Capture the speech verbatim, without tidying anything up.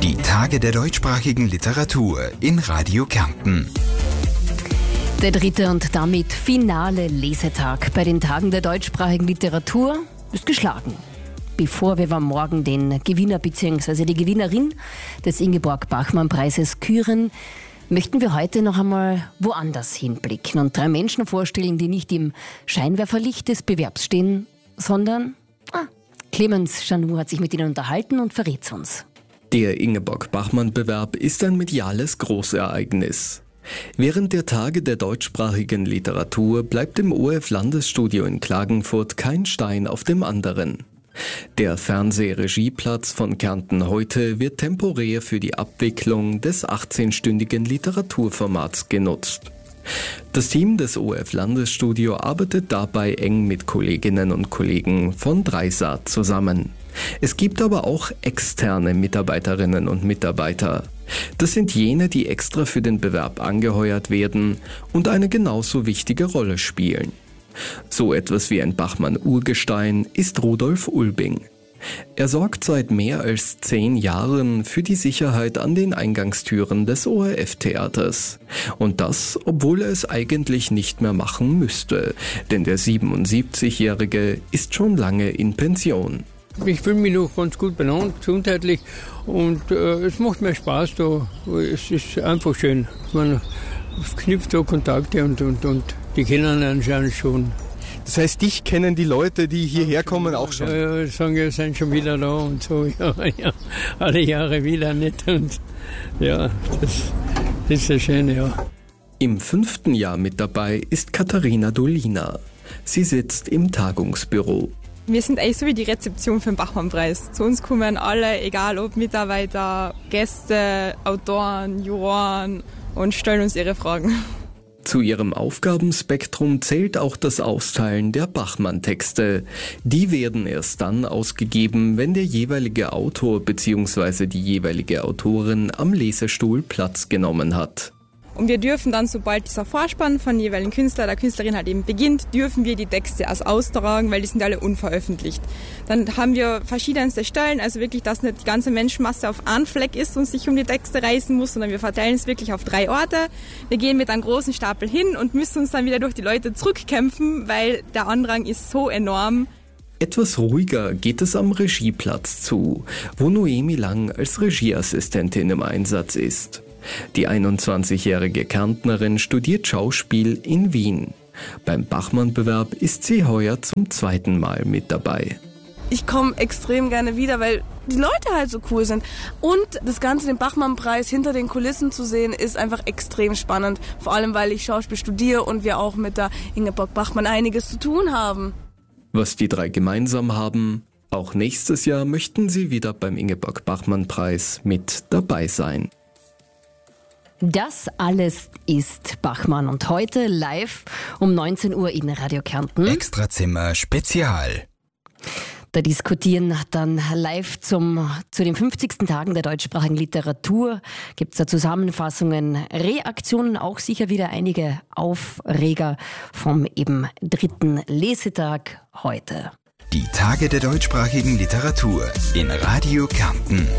Die Tage der deutschsprachigen Literatur in Radio Kärnten. Der dritte und damit finale Lesetag bei den Tagen der deutschsprachigen Literatur ist geschlagen. Bevor wir morgen den Gewinner bzw. die Gewinnerin des Ingeborg-Bachmann-Preises küren, möchten wir heute noch einmal woanders hinblicken und drei Menschen vorstellen, die nicht im Scheinwerferlicht des Bewerbs stehen, sondern ah, Clemens Janou hat sich mit ihnen unterhalten und verrät uns. Der Ingeborg-Bachmann-Bewerb ist ein mediales Großereignis. Während der Tage der deutschsprachigen Literatur bleibt im O R F-Landesstudio in Klagenfurt kein Stein auf dem anderen. Der Fernsehregieplatz von Kärnten heute wird temporär für die Abwicklung des achtzehnstündigen Literaturformats genutzt. Das Team des O R F-Landesstudio arbeitet dabei eng mit Kolleginnen und Kollegen von Dreisat zusammen. Es gibt aber auch externe Mitarbeiterinnen und Mitarbeiter. Das sind jene, die extra für den Bewerb angeheuert werden und eine genauso wichtige Rolle spielen. So etwas wie ein Bachmann-Urgestein ist Rudolf Ulbing. Er sorgt seit mehr als zehn Jahren für die Sicherheit an den Eingangstüren des O R F-Theaters. Und das, obwohl er es eigentlich nicht mehr machen müsste, denn der siebenundsiebzigjährige ist schon lange in Pension. Ich fühle mich noch ganz gut benannt, gesundheitlich, und äh, es macht mir Spaß da. Es ist einfach schön. Man knüpft da Kontakte und, und, und die kennen anscheinend schon. Das heißt, dich kennen die Leute, die hierher kommen, auch schon? Ja, ja, sagen, wir sind schon wieder da und so. Ja, ja, alle Jahre wieder nicht. Und ja, das ist ja schön, ja. Im fünften Jahr mit dabei ist Katharina Dolina. Sie sitzt im Tagungsbüro. Wir sind eigentlich so wie die Rezeption für den Bachmann-Preis. Zu uns kommen alle, egal ob Mitarbeiter, Gäste, Autoren, Juroren, und stellen uns ihre Fragen. Zu ihrem Aufgabenspektrum zählt auch das Austeilen der Bachmann-Texte. Die werden erst dann ausgegeben, wenn der jeweilige Autor bzw. die jeweilige Autorin am Lesestuhl Platz genommen hat. Und wir dürfen dann, sobald dieser Vorspann von jeweiligen Künstler, der Künstlerin halt eben beginnt, dürfen wir die Texte erst austragen, weil die sind alle unveröffentlicht. Dann haben wir verschiedenste Stellen, also wirklich, dass nicht die ganze Menschenmasse auf einem Fleck ist und sich um die Texte reißen muss, sondern wir verteilen es wirklich auf drei Orte. Wir gehen mit einem großen Stapel hin und müssen uns dann wieder durch die Leute zurückkämpfen, weil der Andrang ist so enorm. Etwas ruhiger geht es am Regieplatz zu, wo Noemi Lang als Regieassistentin im Einsatz ist. Die einundzwanzigjährige Kärntnerin studiert Schauspiel in Wien. Beim Bachmann-Bewerb ist sie heuer zum zweiten Mal mit dabei. Ich komme extrem gerne wieder, weil die Leute halt so cool sind. Und das Ganze, den Bachmann-Preis hinter den Kulissen zu sehen, ist einfach extrem spannend. Vor allem, weil ich Schauspiel studiere und wir auch mit der Ingeborg Bachmann einiges zu tun haben. Was die drei gemeinsam haben: auch nächstes Jahr möchten sie wieder beim Ingeborg-Bachmann-Preis mit dabei sein. Das alles ist Bachmann und heute live um neunzehn Uhr in Radio Kärnten. Extrazimmer Spezial. Da diskutieren dann live zum, zu den fünfzigsten Tagen der deutschsprachigen Literatur. Gibt es da Zusammenfassungen, Reaktionen, auch sicher wieder einige Aufreger vom eben dritten Lesetag heute. Die Tage der deutschsprachigen Literatur in Radio Kärnten.